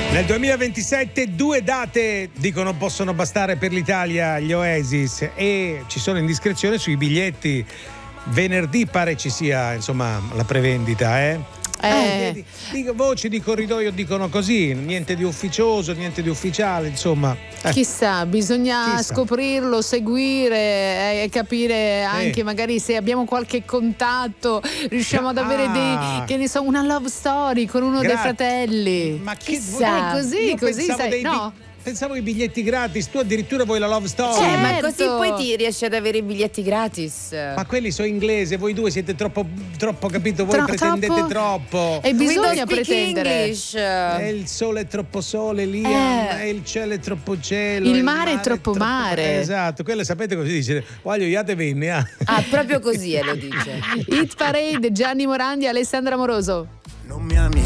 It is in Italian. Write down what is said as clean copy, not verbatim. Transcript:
Nel 2027 2 date dicono possono bastare per l'Italia, gli Oasis, e ci sono indiscrezioni sui biglietti. Venerdì pare ci sia, insomma, la prevendita, voci di corridoio dicono così, niente di ufficioso, niente di ufficiale, insomma. Chissà, bisogna scoprirlo, seguire e capire anche magari se abbiamo qualche contatto, riusciamo ad avere una love story con uno dei fratelli. Ma chissà, così sai, no? Pensavo ai biglietti gratis, tu addirittura vuoi la love story. Ma così poi ti riesci ad avere i biglietti gratis. Ma quelli sono inglesi, voi due siete troppo capito, voi pretendete troppo. E bisogna pretendere. E il sole è troppo sole, Liam, e il cielo è troppo cielo. Il mare è troppo mare. Esatto, quello sapete cosa dice? Voglio iate venne. Ah, proprio così lo dice. Hit Parade, Gianni Morandi e Alessandra Moroso. Non mi ami